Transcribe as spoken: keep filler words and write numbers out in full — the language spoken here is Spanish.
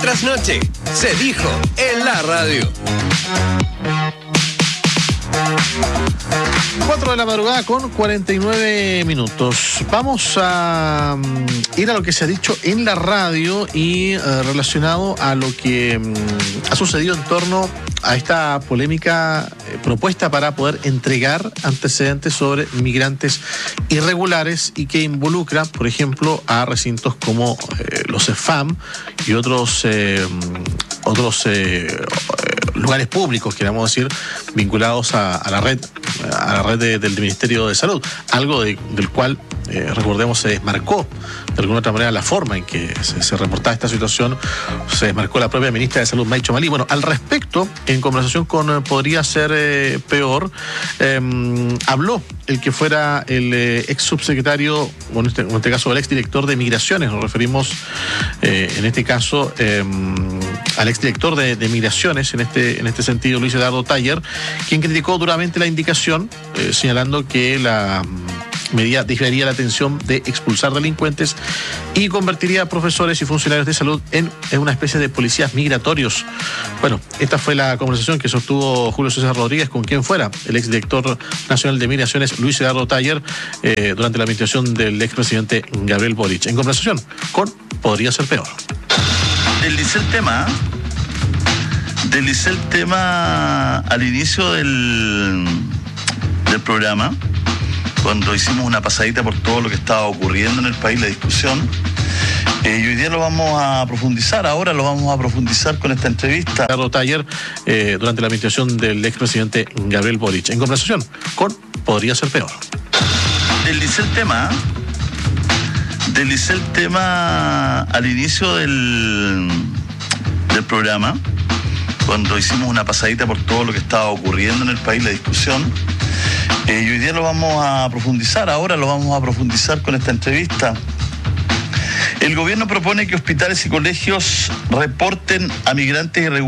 Trasnoche, se dijo en la radio. cuatro de la madrugada con cuarenta y nueve minutos. Vamos a um, ir a lo que se ha dicho en la radio y uh, relacionado a lo que um, ha sucedido en torno a esta polémica eh, propuesta para poder entregar antecedentes sobre migrantes irregulares y que involucra, por ejemplo, a recintos como eh, los C E F A M y otros eh, otros eh, lugares públicos, queramos decir, vinculados a, a la red a la red de, del Ministerio de Salud, algo de, del cual eh, recordemos se desmarcó de alguna otra manera la forma en que se, se reportaba esta situación, se desmarcó la propia ministra de Salud, Maicho Malí. Bueno, al respecto, en conversación con eh, Podría Ser eh, Peor, eh, habló el que fuera el eh, ex subsecretario, o en este, en este caso el ex director de Migraciones, nos referimos eh, en este caso eh, al ex director de, de Migraciones, en este, en este sentido, Luis Eduardo Taller, quien criticó duramente la indicación, eh, señalando que la medida desviaría la atención de expulsar delincuentes y convertiría a profesores y funcionarios de salud en, en una especie de policías migratorios. Bueno, esta fue la conversación que sostuvo Julio César Rodríguez con quien fuera el exdirector nacional de Migraciones, Luis Eduardo Taller, eh, durante la administración del expresidente Gabriel Boric. En conversación con Podría Ser Peor. Deslicé el tema, deslicé el tema al inicio del, del programa, cuando hicimos una pasadita por todo lo que estaba ocurriendo en el país, la discusión, eh, y hoy día lo vamos a profundizar, ahora lo vamos a profundizar con esta entrevista. Eduardo Taller, eh, durante la administración del expresidente Gabriel Boric. En conversación con Podría Ser Peor. Deslicé el tema, deslicé el tema al inicio del, del programa, cuando hicimos una pasadita por todo lo que estaba ocurriendo en el país, la discusión, eh, y hoy día lo vamos a profundizar, ahora lo vamos a profundizar con esta entrevista. El gobierno propone que hospitales y colegios reporten a migrantes irregulares